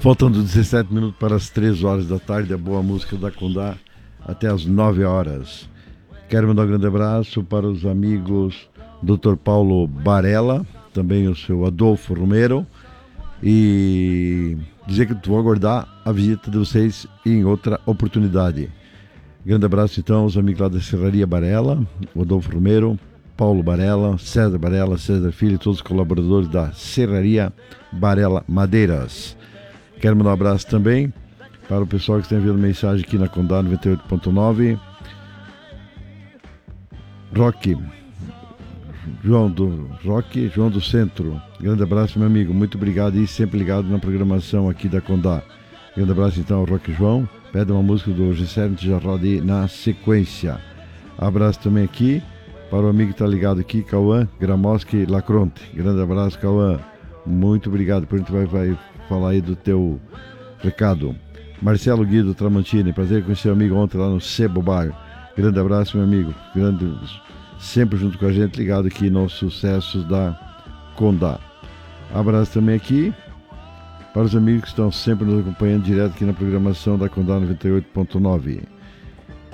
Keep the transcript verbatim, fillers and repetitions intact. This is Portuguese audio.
Faltando dezessete minutos para as três horas da tarde, a boa música da Condá até as nove horas. Quero mandar um grande abraço para os amigos doutor Paulo Barella, também o seu Adolfo Romero, e dizer que vou aguardar a visita de vocês em outra oportunidade. Grande abraço então aos amigos lá da Serraria Barella, o Adolfo Romero, Paulo Barella, César Barella, César Filho e todos os colaboradores da Serraria Barella Madeiras. Quero mandar um abraço também para o pessoal que está enviando mensagem aqui na Condá noventa e oito ponto nove. Roque, João do Roque, João do Centro. Grande abraço, meu amigo. Muito obrigado e sempre ligado na programação aqui da Condá. Grande abraço então ao Roque João. Pede uma música do Gisele já roda na sequência. Abraço também aqui para o amigo que está ligado aqui, Cauã Gramoski Lacronte. Grande abraço, Cauã. Muito obrigado. Depois a gente vai, vai falar aí do teu recado. Marcelo Guido Tramontini, prazer conhecer o amigo ontem lá no Sebo Bar. Grande abraço, meu amigo. Grande, sempre junto com a gente, ligado aqui nos sucessos da Condá. Abraço também aqui para os amigos que estão sempre nos acompanhando direto aqui na programação da Condá noventa e oito ponto nove.